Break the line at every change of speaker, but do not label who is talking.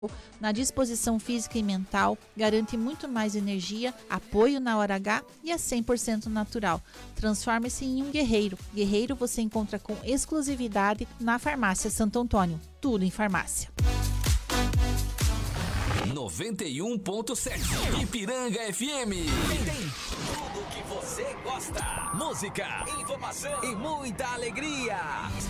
na disposição física e mental, garante muito mais energia, apoio na hora H e é 100% natural. Transforme-se em um guerreiro. Guerreiro você encontra com exclusividade na Farmácia Santo Antônio. Tudo em farmácia.
91.7 Ipiranga FM. Tem tudo o que você gosta. Música, informação e muita alegria.